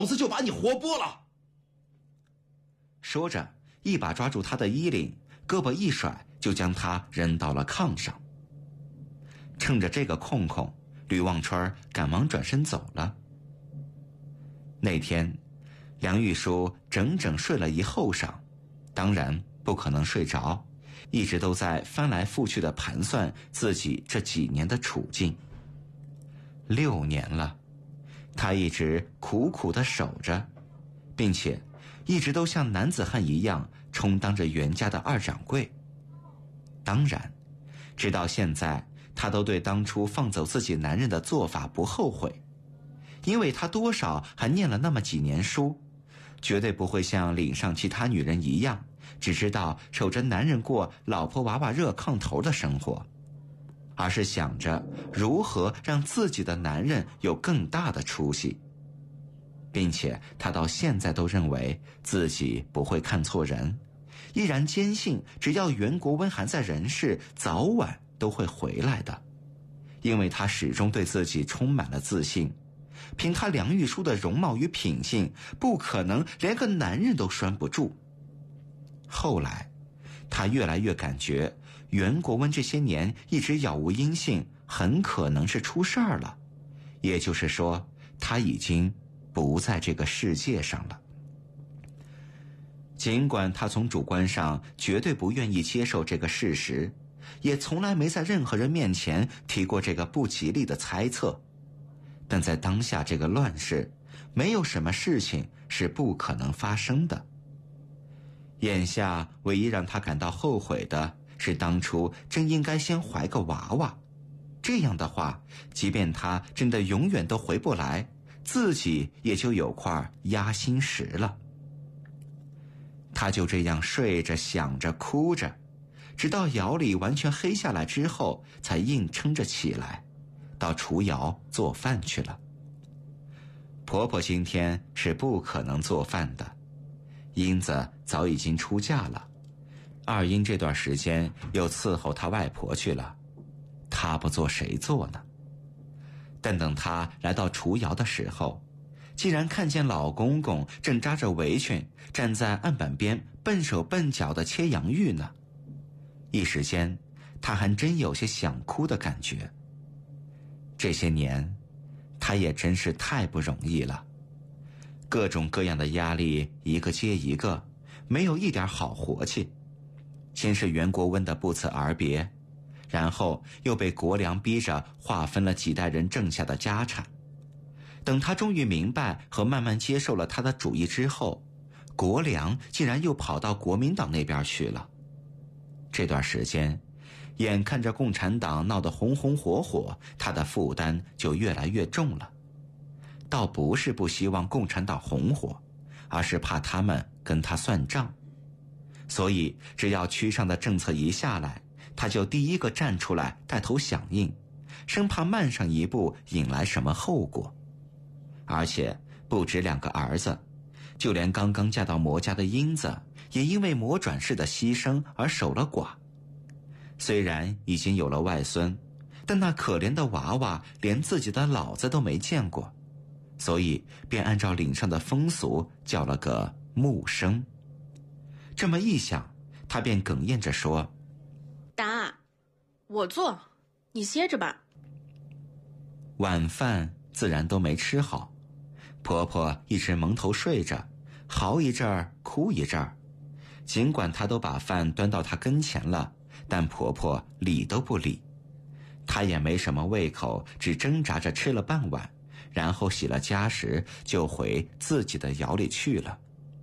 老子就把你活剥了！ 说着，一把抓住他的衣领，胳膊一甩，就将他扔到了炕上。趁着这个空空，吕望春赶忙转身走了。那天，梁玉书整整睡了一后晌，当然不可能睡着，一直都在翻来覆去地盘算自己这几年的处境。6年了，他一直苦苦地守着，并且一直都像男子汉一样充当着袁家的二掌柜。当然，直到现在，他都对当初放走自己男人的做法不后悔，因为他多少还念了那么几年书，绝对不会像岭上其他女人一样，只知道守着男人过老婆娃娃热炕头的生活，而是想着如何让自己的男人有更大的出息。并且他到现在都认为自己不会看错人，依然坚信只要袁国温还在人世，早晚都会回来的。因为他始终对自己充满了自信，凭他梁玉书的容貌与品性，不可能连个男人都拴不住。后来他越来越感觉袁国温这些年一直杳无音信，很可能是出事儿了，也就是说他已经不在这个世界上了。尽管他从主观上绝对不愿意接受这个事实，也从来没在任何人面前提过这个不吉利的猜测，但在当下这个乱世，没有什么事情是不可能发生的。眼下唯一让他感到后悔的是当初真应该先怀个娃娃，这样的话，即便他真的永远都回不来，自己也就有块压心石了。他就这样睡着想着哭着，直到窑里完全黑下来之后，才硬撑着起来，到厨窑做饭去了。婆婆今天是不可能做饭的，英子早已经出嫁了，二英这段时间又伺候她外婆去了，她不做谁做呢？但等她来到厨窑的时候，竟然看见老公公正扎着围裙站在案板边笨手笨脚地切洋芋呢。一时间她还真有些想哭的感觉。这些年她也真是太不容易了，各种各样的压力一个接一个，没有一点好活气。先是袁国温的不辞而别，然后又被国良逼着划分了几代人挣下的家产。等他终于明白和慢慢接受了他的主意之后，国良竟然又跑到国民党那边去了。这段时间，眼看着共产党闹得红红火火，他的负担就越来越重了。倒不是不希望共产党红火，而是怕他们跟他算账。所以只要区上的政策一下来，他就第一个站出来带头响应，生怕慢上一步引来什么后果。而且不止2个儿子，就连刚刚嫁到魔家的英子也因为魔转世的牺牲而守了寡。虽然已经有了外孙，但那可怜的娃娃连自己的老子都没见过，所以便按照岭上的风俗叫了个木生。这么一想，他便哽咽着说： 达，我做，你歇着吧。 晚饭自然都没吃好，婆婆一直蒙头睡着，好一阵儿哭一阵儿。尽管她都把饭端到她跟前了，但婆婆理都不理。她也没什么胃口，只挣扎着吃了半碗，然后洗了家时就回自己的窑里去了。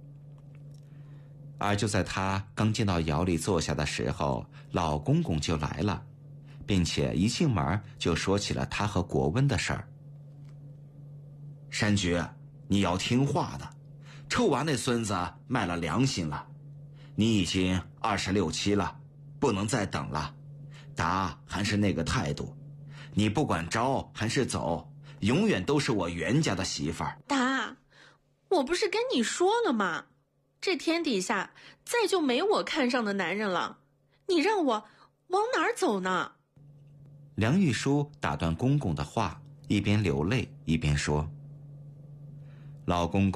而就在她刚进到窑里坐下的时候，老公公就来了，并且一进门就说起了他和国温的事儿。 山菊，你要听话的，臭娃那孙子卖了良心了，你已经26、7了，不能再等了。达还是那个态度，你不管招还是走，永远都是我袁家的媳妇儿。 达，我不是跟你说了吗？这天底下再就没我看上的男人了，你让我往哪儿走呢？ 梁玉书打断公公的话，一边流泪一边说：老公公